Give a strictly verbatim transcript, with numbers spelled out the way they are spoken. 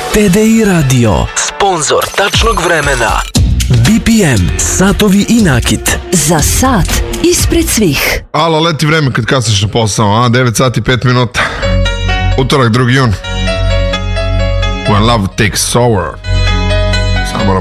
T D I Radio, sponzor tačnog vremena. B P M, satovi i nakit. Za sat ispred svih. Alo, leti vreme kad kasniš na posao, a? devet sati i pet minuta. Utorak, drugi jun. When love takes over. Samo